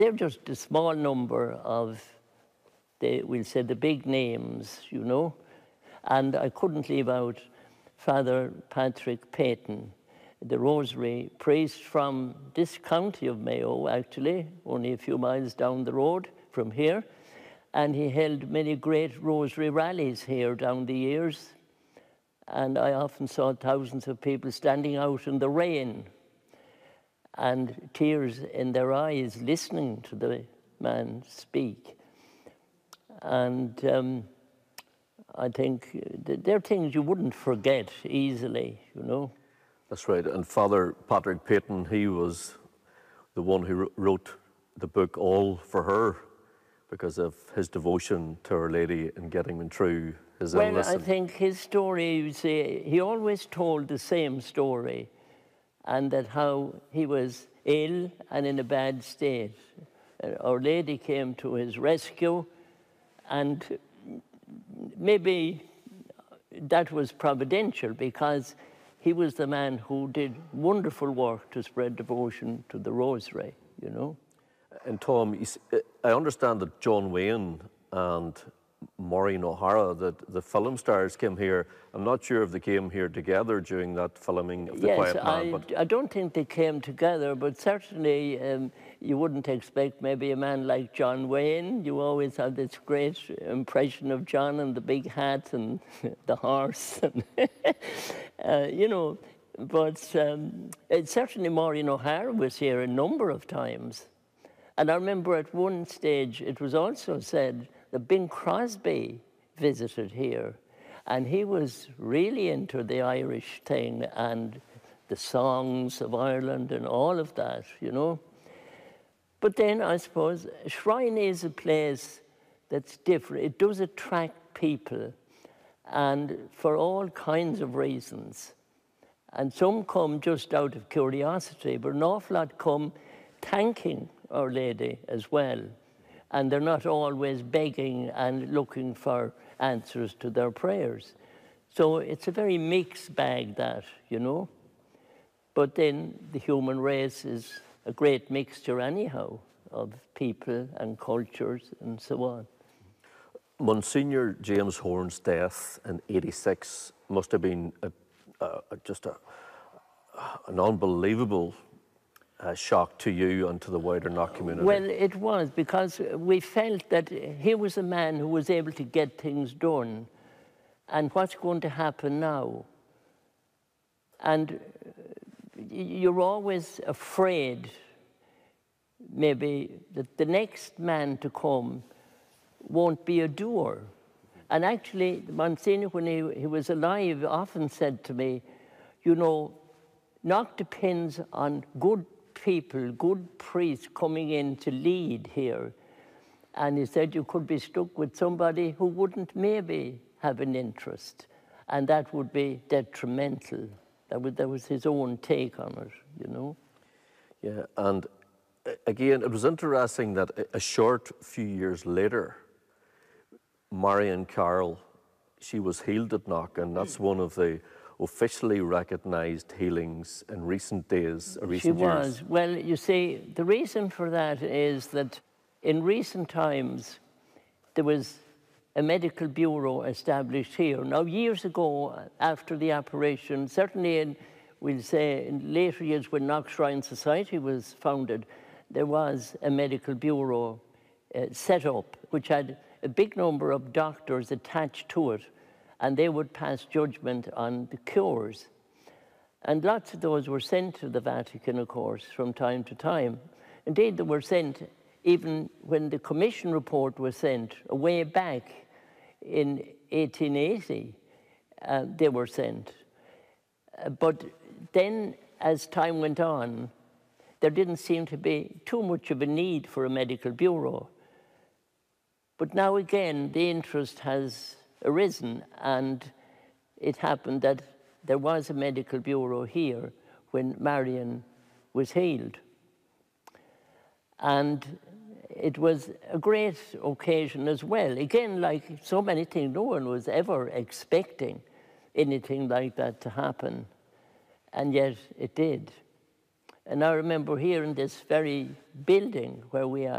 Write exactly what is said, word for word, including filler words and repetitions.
They're just a small number of, the, we'll say, the big names, you know. And I couldn't leave out Father Patrick Peyton, the Rosary priest from this county of Mayo, actually, only a few miles down the road from here. And he held many great Rosary rallies here down the years. And I often saw thousands of people standing out in the rain and tears in their eyes listening to the man speak. And um, I think they're things you wouldn't forget easily, you know. That's right. And Father Patrick Peyton, he was the one who wrote the book All for Her because of his devotion to Our Lady and getting him through his well, illness. Well, I think his story, you see, he always told the same story, and that how he was ill and in a bad state. Our Lady came to his rescue, and maybe that was providential because he was the man who did wonderful work to spread devotion to the Rosary, you know. And Tom, I understand that John Wayne and Maureen O'Hara, that the film stars, came here. I'm not sure if they came here together during that filming of The yes, Quiet Man. I, But I don't think they came together, but certainly um, you wouldn't expect maybe a man like John Wayne. You always have this great impression of John and the big hat and the horse, and uh, you know. But um, it, certainly Maureen O'Hara was here a number of times. And I remember at one stage it was also said that Bing Crosby visited here, and he was really into the Irish thing and the songs of Ireland and all of that, you know. But then I suppose Shrine is a place that's different. It does attract people, and for all kinds of reasons. And some come just out of curiosity, but an awful lot come thanking Our Lady as well. And they're not always begging and looking for answers to their prayers. So it's a very mixed bag, that, you know. But then the human race is a great mixture anyhow of people and cultures and so on. Monsignor James Horne's death in eighty-six must have been a, a, just a, an unbelievable Uh, shock to you and to the wider Knock community? Well, it was, because we felt that he was a man who was able to get things done. And what's going to happen now? And you're always afraid, maybe, that the next man to come won't be a doer. And actually, Monsignor, when he, he was alive, often said to me, you know, Knock depends on good people, good priests coming in to lead here. And he said you could be stuck with somebody who wouldn't maybe have an interest, and that would be detrimental. That was, that was his own take on it, you know. Yeah, and again, it was interesting that a short few years later, Marion Carroll, she was healed at Knock, and that's one of the officially recognised healings in recent days, or recent years. She was. Years. Well, you see, the reason for that is that in recent times, there was a medical bureau established here. Now, years ago, after the apparition, certainly in, we'll say, in later years when Knock Shrine Society was founded, there was a medical bureau uh, set up, which had a big number of doctors attached to it, and they would pass judgment on the cures. And lots of those were sent to the Vatican, of course, from time to time. Indeed, they were sent even when the commission report was sent, way back in eighteen eighty, uh, they were sent. Uh, but then, as time went on, there didn't seem to be too much of a need for a medical bureau. But now again, the interest has arisen, and it happened that there was a medical bureau here when Marion was healed. And it was a great occasion as well. Again, like so many things, no one was ever expecting anything like that to happen, and yet it did. And I remember here in this very building where we